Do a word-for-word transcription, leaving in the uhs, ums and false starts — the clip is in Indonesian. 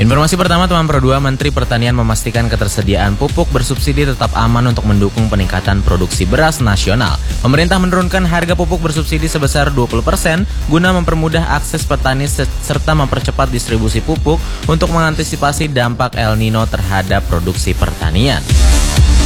Informasi pertama teman Pro dua, Menteri Pertanian memastikan ketersediaan pupuk bersubsidi tetap aman untuk mendukung peningkatan produksi beras nasional. Pemerintah menurunkan harga pupuk bersubsidi sebesar dua puluh persen guna mempermudah akses petani serta mempercepat distribusi pupuk untuk mengantisipasi dampak El Nino terhadap produksi pertanian.